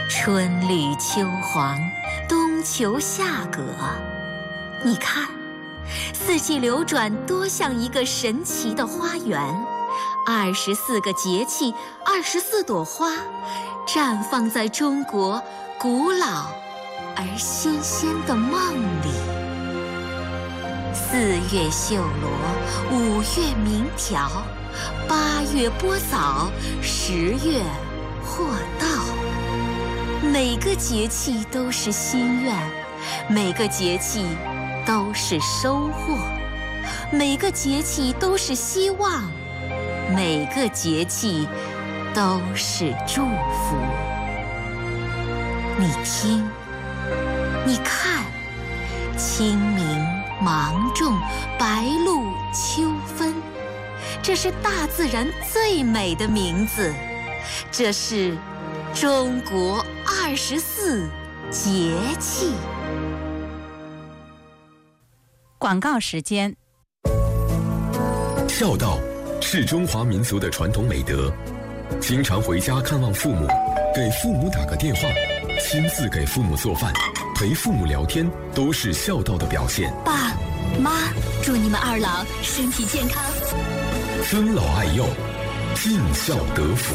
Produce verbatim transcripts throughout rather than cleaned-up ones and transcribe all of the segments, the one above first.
春绿秋黄，冬秋夏葛。你看，四季流转，多像一个神奇的花园。二十四个节气，二十四朵花，绽放在中国古老而新鲜的梦里。四月绣罗，五月鸣条，八月播枣，十月获稻。每个节气都是心愿，每个节气都是收获，每个节气都是希望，每个节气都是祝福。你听，你看，清明、芒种、白露、秋分，这是大自然最美的名字，这是中国二十四节气。 广告时间。 孝道是中华民族的传统美德，经常回家看望父母，给父母打个电话，亲自给父母做饭，陪父母聊天，都是孝道的表现。 爸妈，祝你们二老身体健康， 尊老爱幼，尽孝得福。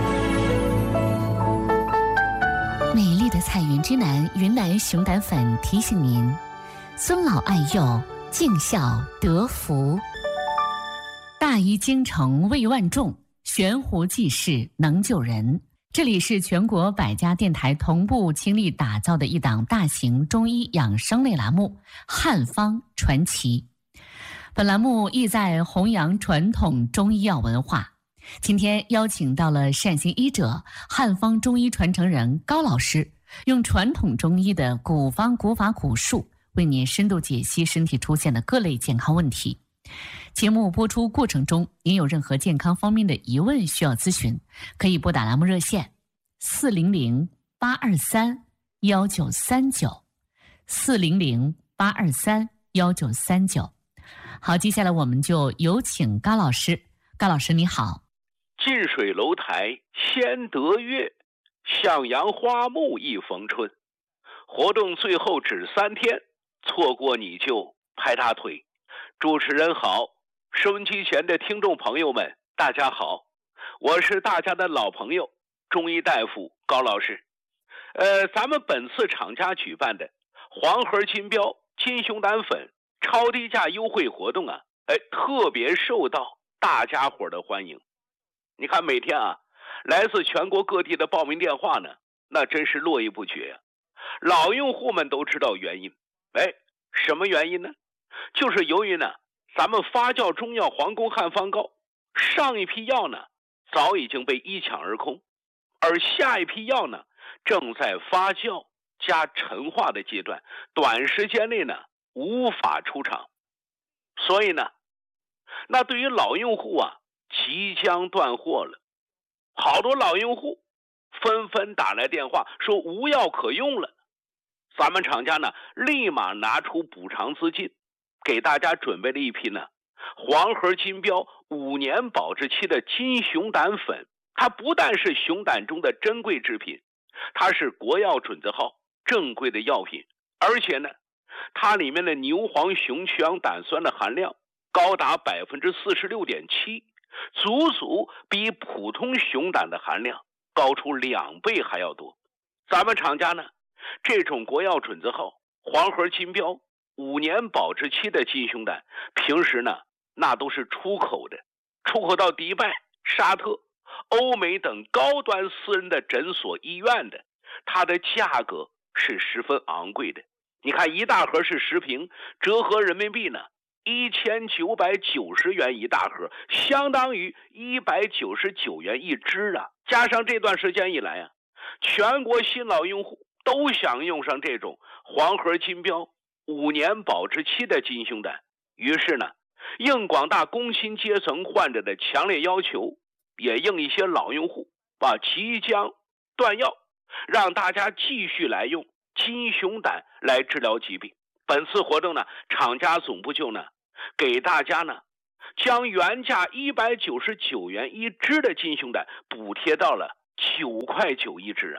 美丽的彩云之南云南熊胆粉提醒您：尊老爱幼，尽孝得福。大医精诚为万众，悬壶济世能救人。这里是全国百家电台同步倾力打造的一档大型中医养生类栏目《汉方传奇》。本栏目意在弘扬传统中医药文化。今天邀请到了善心医者、汉方中医传承人高老师，用传统中医的古方古法古术，为您深度解析身体出现的各类健康问题。节目播出过程中，您有任何健康方面的疑问需要咨询，可以拨打栏目热线四零零八二三幺九三九四零零八二三幺九三九。好，接下来我们就有请高老师。高老师你好。 近水楼台先得月，向阳花木一逢春。活动最后只三天，错过你就拍大腿。主持人好，收音机前的听众朋友们大家好，我是大家的老朋友中医大夫高老师。呃，咱们本次厂家举办的黄河金标金熊胆粉超低价优惠活动啊，哎，特别受到大家伙的欢迎。你看每天啊，来自全国各地的报名电话呢，那真是络绎不绝呀、啊。老用户们都知道原因，哎，什么原因呢？就是由于呢，咱们发酵中药皇宫汉方膏上一批药呢，早已经被一抢而空，而下一批药呢，正在发酵加陈化的阶段，短时间内呢，无法出厂。所以呢，那对于老用户啊，即将断货了。好多老用户纷纷打来电话说无药可用了。咱们厂家呢，立马拿出补偿资金，给大家准备了一批呢黄河金标五年保质期的金熊胆粉。它不但是熊胆中的珍贵制品，它是国药准字号正规的药品，而且呢，它里面的牛黄熊去氧胆酸的含量高达 百分之四十六点七， 足足比普通熊胆的含量高出两倍还要多。咱们厂家呢，这种国药准字号黄河金标五年保质期的金熊胆，平时呢那都是出口的，出口到迪拜、沙特、欧美等高端私人的诊所医院的，它的价格是十分昂贵的。你看一大盒是十瓶，折合人民币呢一千九百九十元一大盒，相当于一百九十九元一支啊！加上这段时间以来啊，全国新老用户都想用上这种黄河金标五年保质期的金熊胆，于是呢，应广大工薪阶层患者的强烈要求，也应一些老用户把即将断药，让大家继续来用金熊胆来治疗疾病。本次活动呢，厂家总部就呢给大家呢将原价一百九十九元一支的金熊胆补贴到了九块九一支啊！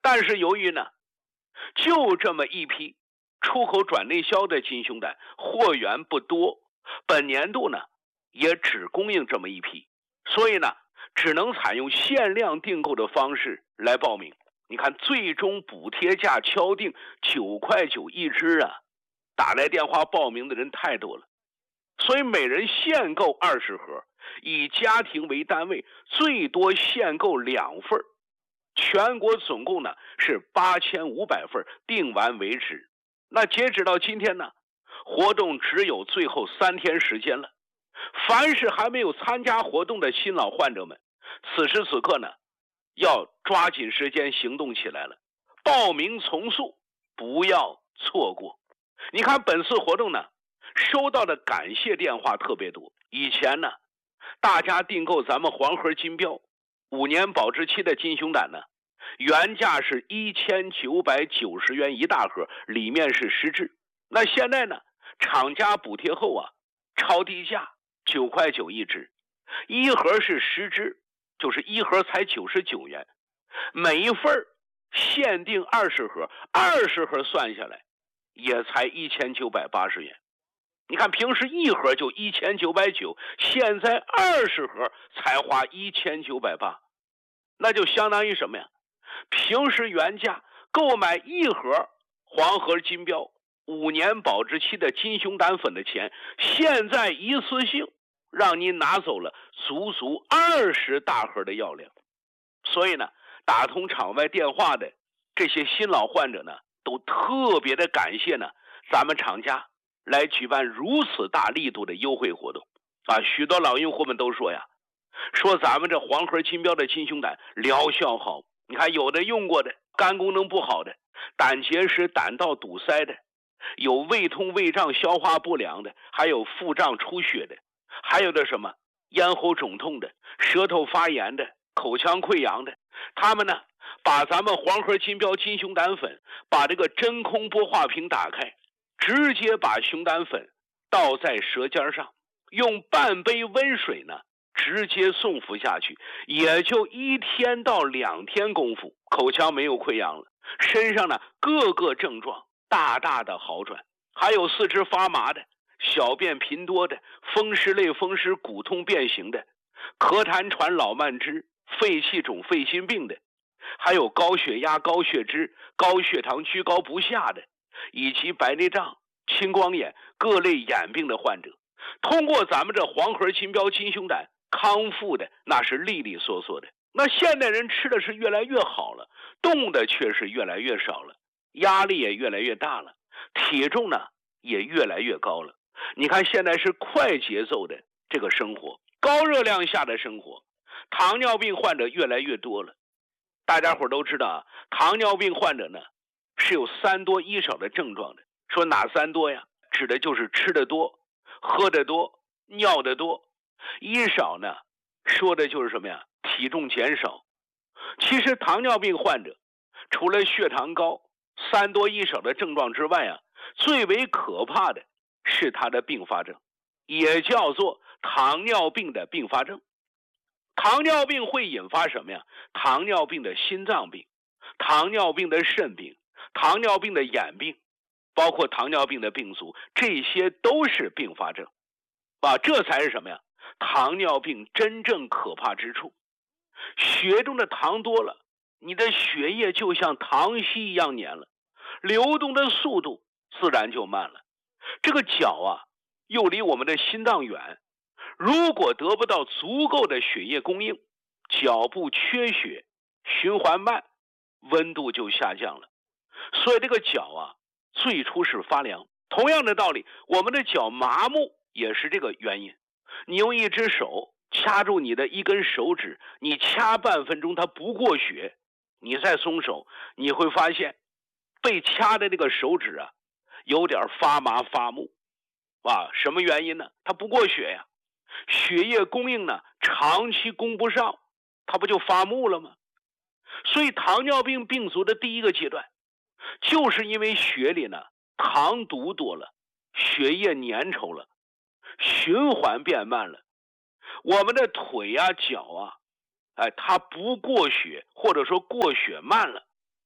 但是由于呢，就这么一批出口转内销的金熊胆货源不多，本年度呢也只供应这么一批，所以呢只能采用限量订购的方式来报名。你看最终补贴价敲定九块九一只啊，打来电话报名的人太多了，所以每人限购二十盒，以家庭为单位，最多限购两份，全国总共呢是八千五百份，订完为止。那截止到今天呢，活动只有最后三天时间了。凡是还没有参加活动的新老患者们，此时此刻呢，要抓紧时间行动起来了，报名从速，不要错过。你看本次活动呢，收到的感谢电话特别多。以前呢，大家订购咱们黄河金标五年保质期的金熊胆呢，原价是一千九百九十元一大盒，里面是十只。那现在呢，厂家补贴后啊，超低价九块九一只，一盒是十只，就是一盒才九十九元，每一份限定二十盒，二十盒算下来也才一千九百八十元。你看平时一盒就一千九百九，现在二十盒才花一千九百八，那就相当于什么呀？平时原价购买一盒黄河金标五年保质期的金熊胆粉的钱，现在一次性让您拿走了足足二十大盒的药量。所以呢，打通场外电话的这些新老患者呢，都特别的感谢呢咱们厂家来举办如此大力度的优惠活动啊！许多老用户们都说呀，说咱们这黄河金标的金熊胆疗效好。你看有的用过的肝功能不好的，胆结石、胆道堵塞的，有胃痛、胃胀、消化不良的，还有腹胀出血的，还有的什么咽喉肿痛的、舌头发炎的、口腔溃疡的，他们呢把咱们黄河金标金熊胆粉，把这个真空玻化瓶打开，直接把熊胆粉倒在舌尖上，用半杯温水呢直接送服下去，也就一天到两天功夫，口腔没有溃疡了，身上呢各个症状大大的好转，还有四肢发麻的、小便频多的、风湿类风湿骨痛变形的、咳痰喘老慢支、肺气肿肺心病的，还有高血压、高血脂、高血糖居高不下的，以及白内障、青光眼各类眼病的患者，通过咱们这黄河金标金熊胆康复的那是利利索索的。那现代人吃的是越来越好了，动的却是越来越少了，压力也越来越大了，体重呢也越来越高了。你看现在是快节奏的这个生活，高热量下的生活，糖尿病患者越来越多了。大家伙都知道啊，糖尿病患者呢是有三多一少的症状的。说哪三多呀？指的就是吃的多、喝的多、尿的多。一少呢，说的就是什么呀？体重减少。其实糖尿病患者除了血糖高、三多一少的症状之外啊，最为可怕的是它的并发症，也叫做糖尿病的并发症。糖尿病会引发什么呀？糖尿病的心脏病、糖尿病的肾病、糖尿病的眼病，包括糖尿病的病足，这些都是并发症啊，这才是什么呀？糖尿病真正可怕之处。血中的糖多了，你的血液就像糖稀一样黏了，流动的速度自然就慢了。这个脚啊，又离我们的心脏远，如果得不到足够的血液供应，脚部缺血，循环慢，温度就下降了。所以这个脚啊，最初是发凉。同样的道理，我们的脚麻木也是这个原因。你用一只手掐住你的一根手指，你掐半分钟它不过血，你再松手，你会发现被掐的这个手指啊有点发麻发木啊，什么原因呢？它不过血呀，血液供应呢长期供不上，它不就发木了吗？所以糖尿病病足的第一个阶段，就是因为血里呢糖毒多了，血液粘稠了，循环变慢了，我们的腿啊脚啊，哎，它不过血，或者说过血慢了，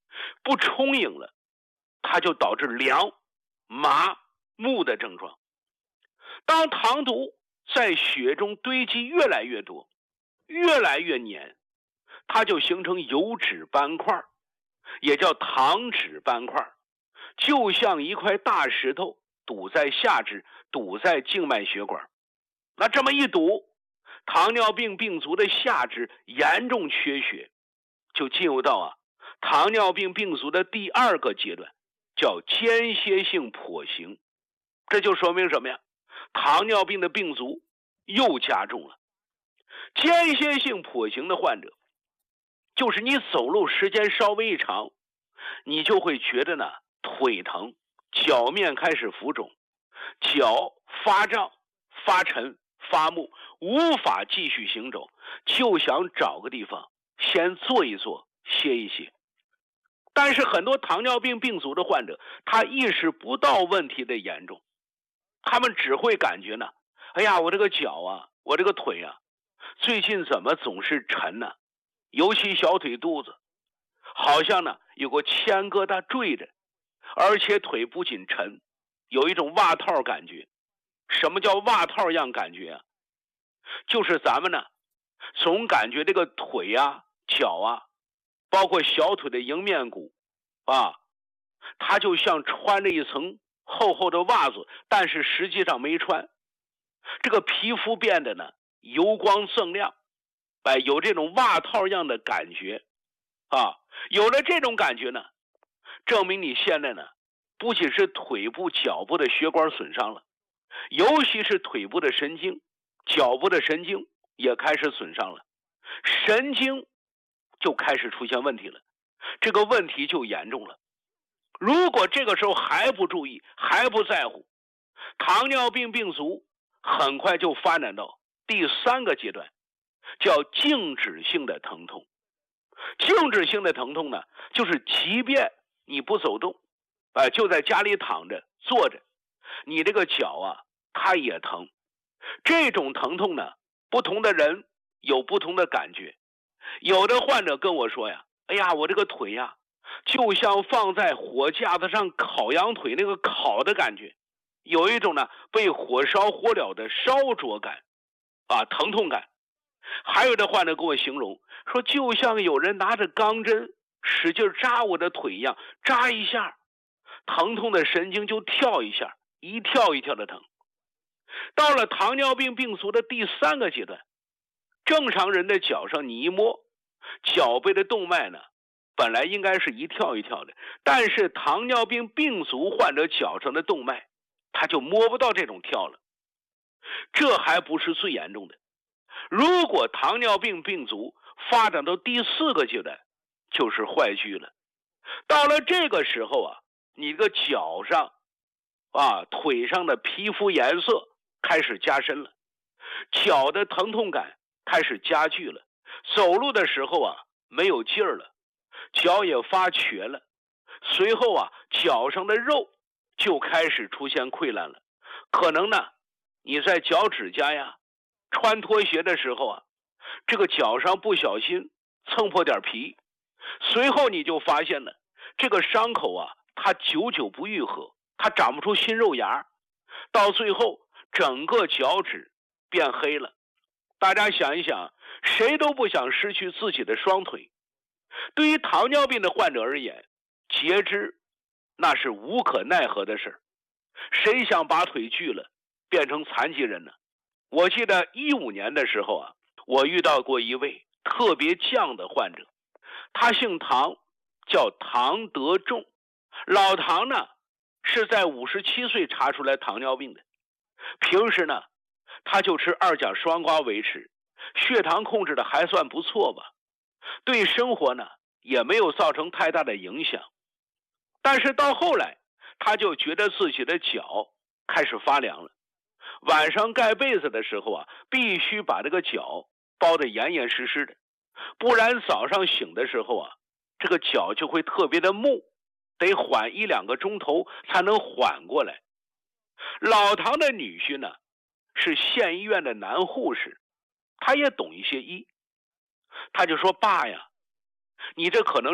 不充盈了，它就导致凉、麻木的症状。当糖毒在血中堆积越来越多，越来越黏，它就形成油脂斑块，也叫糖脂斑块，就像一块大石头堵在下肢，堵在静脉血管。那这么一堵，糖尿病病足的下肢严重缺血，就进入到啊糖尿病病足的第二个阶段，叫间歇性跛行。这就说明什么呀？糖尿病的病足又加重了。间歇性跛行的患者，就是你走路时间稍微一长，你就会觉得呢腿疼，脚面开始浮肿，脚发胀、发沉、发木，无法继续行走，就想找个地方先坐一坐，歇一歇。但是很多糖尿病病足的患者，他意识不到问题的严重，他们只会感觉呢，哎呀，我这个脚啊，我这个腿啊，最近怎么总是沉呢？尤其小腿肚子，好像呢有个铅疙瘩坠着，而且腿不仅沉，有一种袜套感觉。什么叫袜套样感觉啊？就是咱们呢总感觉这个腿啊、脚啊，包括小腿的迎面骨啊，它就像穿着一层厚厚的袜子，但是实际上没穿。这个皮肤变得呢油光锃亮，哎，有这种袜套样的感觉啊。有了这种感觉呢，证明你现在呢不仅是腿部、脚部的血管损伤了，尤其是腿部的神经、脚部的神经也开始损伤了，神经就开始出现问题了，这个问题就严重了。如果这个时候还不注意，还不在乎，糖尿病病足很快就发展到第三个阶段，叫静止性的疼痛。静止性的疼痛呢，就是即便你不走动，呃、就在家里躺着坐着，你这个脚啊它也疼。这种疼痛呢，不同的人有不同的感觉。有的患者跟我说呀，哎呀，我这个腿呀就像放在火架子上烤羊腿那个烤的感觉，有一种呢被火烧火燎的烧灼感啊，疼痛感。还有的患者跟我形容说，就像有人拿着钢针使劲扎我的腿一样，扎一下疼痛的神经就跳一下，一跳一跳的疼。到了糖尿病病足的第三个阶段，正常人的脚上你一摸，脚背的动脉呢本来应该是一跳一跳的，但是糖尿病病足患者脚上的动脉他就摸不到这种跳了。这还不是最严重的，如果糖尿病病足发展到第四个阶段，就是坏疽了。到了这个时候啊，你这个脚上啊腿上的皮肤颜色开始加深了，脚的疼痛感开始加剧了，走路的时候啊没有劲儿了，脚也发瘸了，随后啊脚上的肉就开始出现溃烂了。可能呢你在脚趾甲呀穿拖鞋的时候啊，这个脚上不小心蹭破点皮，随后你就发现了这个伤口啊它久久不愈合，它长不出新肉芽，到最后整个脚趾变黑了。大家想一想，谁都不想失去自己的双腿。对于糖尿病的患者而言，截肢那是无可奈何的事，谁想把腿锯了变成残疾人呢？我记得一五年的时候啊，我遇到过一位特别犟的患者，他姓唐，叫唐德仲。老唐呢是在五十七岁查出来糖尿病的，平时呢他就吃二甲双胍维持，血糖控制的还算不错吧，对生活呢也没有造成太大的影响。但是到后来他就觉得自己的脚开始发凉了，晚上盖被子的时候啊，必须把这个脚包得严严实实的，不然早上醒的时候啊，这个脚就会特别的木，得缓一两个钟头才能缓过来。老唐的女婿呢是县医院的男护士，他也懂一些医，他就说，爸呀，你这可能